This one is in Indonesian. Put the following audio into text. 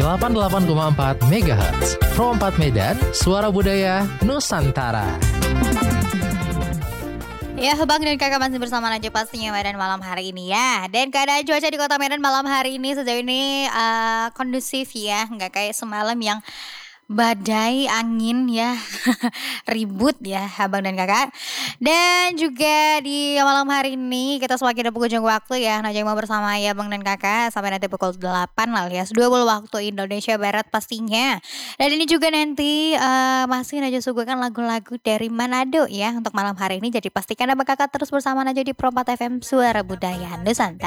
88,4 MHz. Pro 4 Medan, Suara Budaya Nusantara. Ya, Bang dan Kakak masih bersama Najwa pastinya Medan malam hari ini ya. Dan keadaan cuaca di Kota Medan malam hari ini sejauh ini kondusif ya, nggak kayak semalam yang badai angin ya ribut ya Abang dan Kakak. Dan juga di malam hari ini kita semakin ada penghujung waktu ya. Najwa mau bersama ya Abang dan Kakak sampai nanti pukul 8 alias 20 waktu Indonesia Barat pastinya. Dan ini juga nanti masih Najwa suguhkan lagu-lagu dari Manado ya untuk malam hari ini. Jadi pastikan Abang Kakak terus bersama Najwa di Pro 4 FM Suara Budaya Nusantara.